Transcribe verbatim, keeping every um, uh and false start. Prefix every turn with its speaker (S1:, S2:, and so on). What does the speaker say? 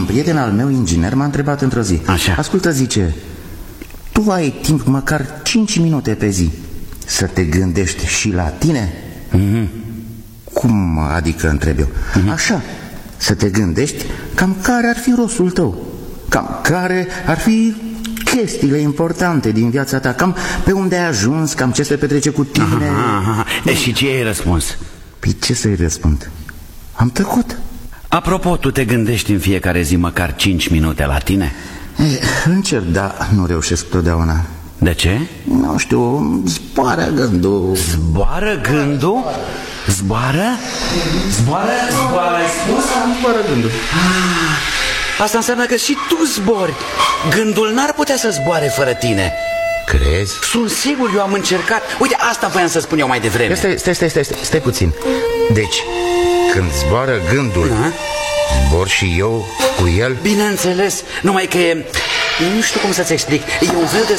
S1: prieten al meu inginer m-a întrebat într-o zi.
S2: Așa.
S1: Ascultă, zice, tu ai timp măcar cinci minute pe zi să te gândești și la tine?
S2: Mm-hmm.
S1: Cum adică, întreb eu? Mm-hmm. Așa, să te gândești cam care ar fi rostul tău, cam care ar fi chestiile importante din viața ta, cam pe unde ai ajuns, cam ce se petrece cu tine.
S2: Aha, aha. E, și ce ai răspuns?
S1: Păi ce să-i răspund? Am tăcut.
S2: Apropo, tu te gândești în fiecare zi măcar cinci minute la tine?
S1: E, încerc, dar nu reușesc totdeauna.
S2: De ce?
S1: Nu știu, zboară gândul.
S2: Zboară gândul? Zboară? Zboară? Zboară, ai spus?
S1: Zboară gândul.
S2: Ah, asta înseamnă că și tu zbori. Gândul n-ar putea să zboare fără tine.
S1: Crezi?
S2: Sunt sigur, eu am încercat. Uite, asta voiam să spun eu mai devreme.
S1: Stai, stai, stai, stai, stai, stai puțin. Deci, când zboară gândul,
S2: A?
S1: zbor și eu cu el?
S2: Bineînțeles, numai că e... Nu știu cum să-ți explic. E un fel de